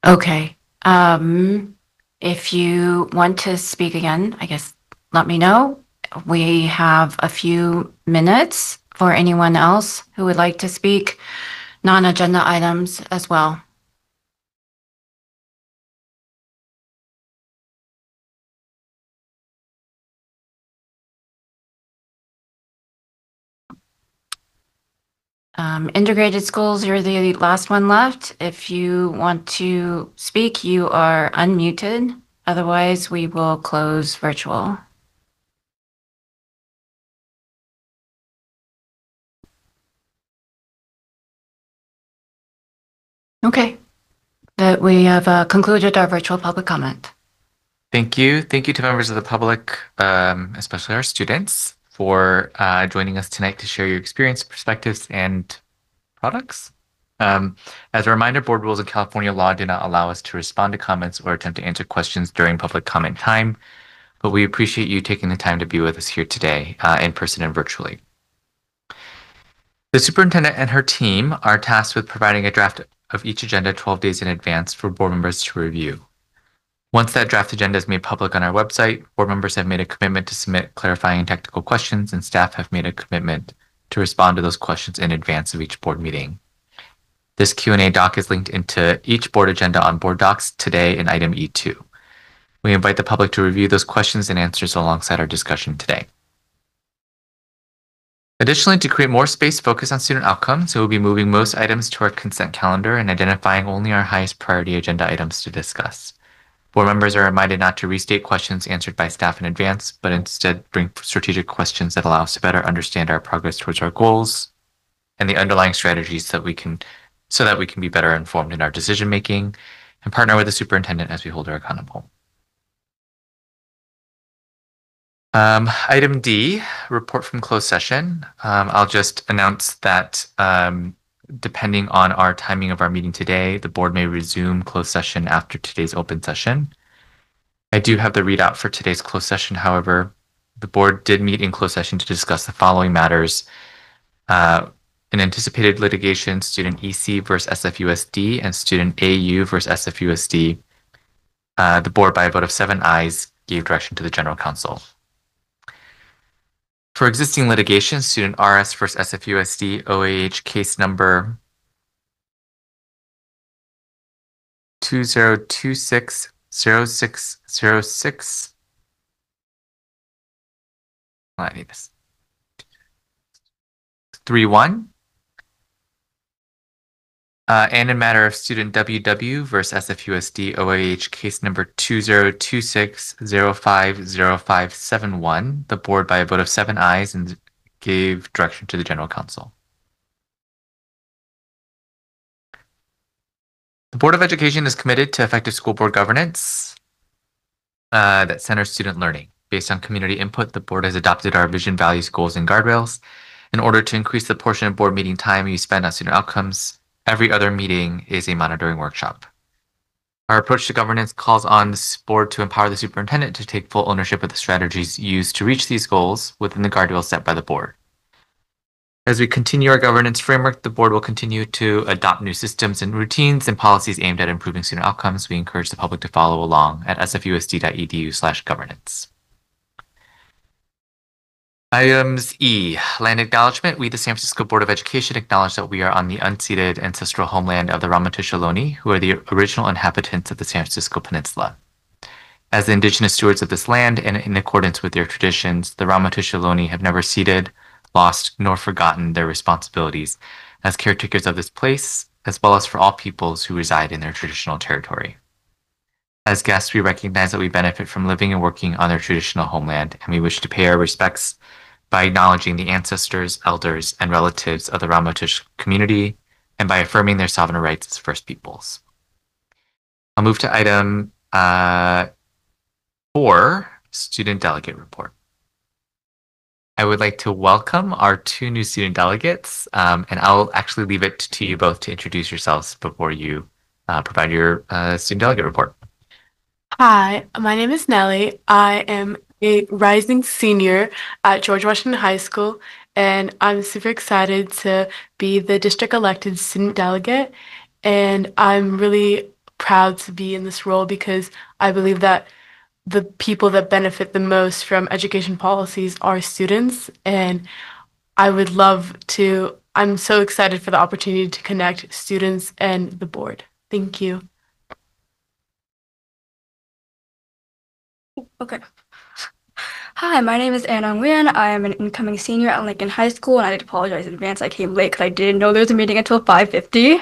Okay. If you want to speak again, I guess let me know. We have a few minutes for anyone else who would like to speak, non-agenda items as well. Integrated schools, you're the last one left. If you want to speak, you are unmuted. Otherwise, we will close virtual. Okay, that we have concluded our virtual public comment. Thank you. Thank you to members of the public, especially our students, for joining us tonight to share your experience, perspectives, and products. As a reminder, board rules and California law do not allow us to respond to comments or attempt to answer questions during public comment time, but we appreciate you taking the time to be with us here today, in person and virtually. The superintendent and her team are tasked with providing a draft of each agenda 12 days in advance for board members to review. Once that draft agenda is made public on our website, board members have made a commitment to submit clarifying and technical questions, and staff have made a commitment to respond to those questions in advance of each board meeting. This Q&A doc is linked into each board agenda on Board Docs today in item E2. We invite the public to review those questions and answers alongside our discussion today. Additionally, to create more space focused on student outcomes, we will be moving most items to our consent calendar and identifying only our highest priority agenda items to discuss. Board members are reminded not to restate questions answered by staff in advance, but instead bring strategic questions that allow us to better understand our progress towards our goals and the underlying strategies so that we can be better informed in our decision making and partner with the superintendent as we hold her accountable. Item D, report from closed session. I'll just announce that depending on our timing of our meeting today, the board may resume closed session after today's open session. I do have the readout for today's closed session. However, the board did meet in closed session to discuss the following matters. An anticipated litigation, student EC versus SFUSD and student AU versus SFUSD. The board, by a vote of 7 ayes, gave direction to the general counsel. For existing litigation, student RS versus SFUSD OAH case number 20260606. I need this. 31. And in matter of student WW versus SFUSD OAH case number 2026050571, the board by a vote of 7 ayes and gave direction to the general counsel. The Board of Education is committed to effective school board governance that centers student learning. Based on community input, the board has adopted our vision, values, goals, and guardrails. In order to increase the portion of board meeting time you spend on student outcomes, every other meeting is a monitoring workshop. Our approach to governance calls on this board to empower the superintendent to take full ownership of the strategies used to reach these goals within the guardrails set by the board. As we continue our governance framework, the board will continue to adopt new systems and routines and policies aimed at improving student outcomes. We encourage the public to follow along at sfusd.edu/governance. Items E, land acknowledgement. We, the San Francisco Board of Education, acknowledge that we are on the unceded ancestral homeland of the Ramaytush Ohlone, who are the original inhabitants of the San Francisco Peninsula. As the indigenous stewards of this land and in accordance with their traditions, the Ramaytush Ohlone have never ceded, lost, nor forgotten their responsibilities as caretakers of this place, as well as for all peoples who reside in their traditional territory. As guests, we recognize that we benefit from living and working on their traditional homeland, and we wish to pay our respects by acknowledging the ancestors, elders, and relatives of the Ramaytush community, and by affirming their sovereign rights as First Peoples. I'll move to item 4, Student Delegate Report. I would like to welcome our 2 new student delegates, and I'll actually leave it to you both to introduce yourselves before you provide your student delegate report. Hi, my name is Nellie. I am a rising senior at George Washington High School, and I'm super excited to be the district elected student delegate. And I'm really proud to be in this role because I believe that the people that benefit the most from education policies are students, and I'm so excited for the opportunity to connect students and the board. Thank you. Okay. Hi, my name is Anna Nguyen. I am an incoming senior at Lincoln High School, and I'd like to apologize in advance. I came late because I didn't know there was a meeting until 5:50.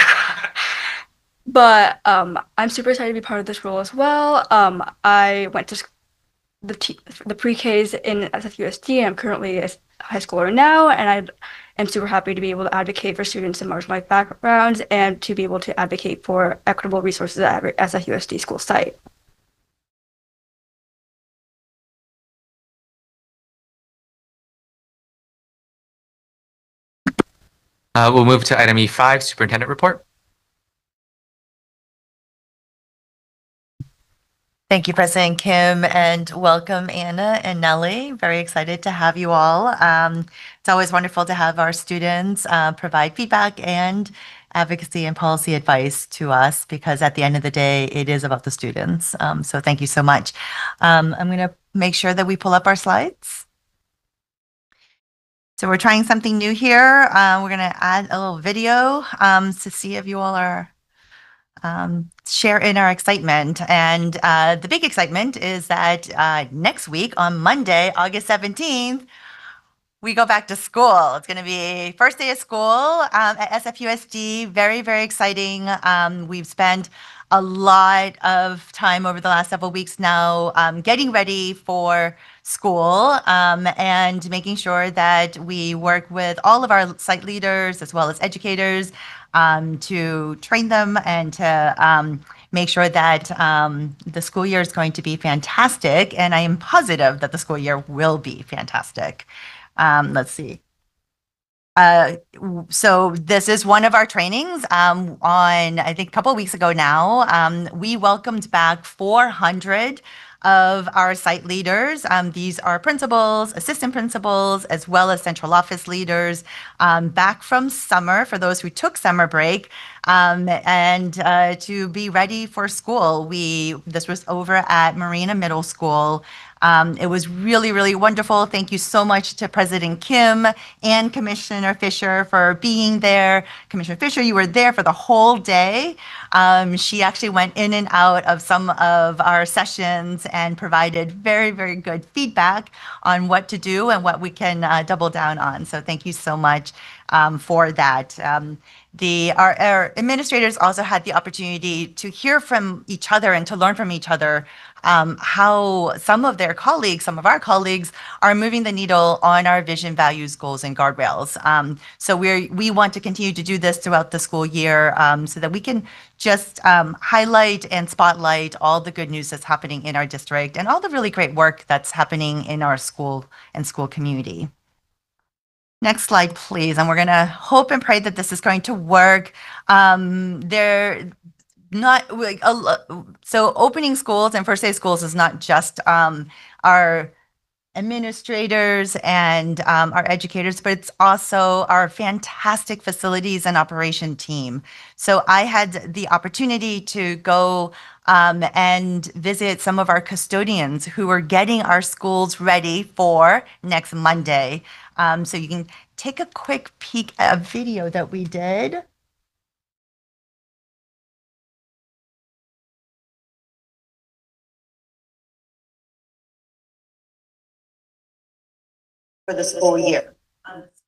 But I'm super excited to be part of this role as well. I went to the pre-Ks in SFUSD, and I'm currently a high schooler now, and I am super happy to be able to advocate for students in marginalized backgrounds and to be able to advocate for equitable resources at every SFUSD school site. We'll move to item E5, Superintendent Report. Thank you, President Kim, and welcome, Anna and Nellie. Very excited to have you all. It's always wonderful to have our students provide feedback and advocacy and policy advice to us because at the end of the day, it is about the students. So thank you so much. I'm going to make sure that we pull up our slides. So we're trying something new here. We're going to add a little video to see if you all are share in our excitement. And the big excitement is that next week on Monday, August 17th, we go back to school. It's going to be first day of school at SFUSD. Very, very exciting. We've spent a lot of time over the last several weeks now getting ready for school and making sure that we work with all of our site leaders as well as educators to train them and to make sure that the school year is going to be fantastic. And I am positive that the school year will be fantastic. Let's see. So this is one of our trainings on, I think, a couple of weeks ago now. We welcomed back 400 of our site leaders. These are principals, assistant principals, as well as central office leaders back from summer for those who took summer break and to be ready for school. This was over at Marina Middle School. It was really, really wonderful. Thank you so much to President Kim and Commissioner Fisher for being there. Commissioner Fisher, you were there for the whole day. She actually went in and out of some of our sessions and provided very, very good feedback on what to do and what we can double down on. So thank you so much for that. Our administrators also had the opportunity to hear from each other and to learn from each other how some of our colleagues are moving the needle on our vision, values, goals, and guardrails. So we want to continue to do this throughout the school year so that we can just highlight and spotlight all the good news that's happening in our district and all the really great work that's happening in our school and school community. Next slide, please. And we're going to hope and pray that this is going to work. So opening schools and first day schools is not just our administrators and our educators, but it's also our fantastic facilities and operation team. So I had the opportunity to go and visit some of our custodians who are getting our schools ready for next Monday. So you can take a quick peek at a video that we did. For the school year.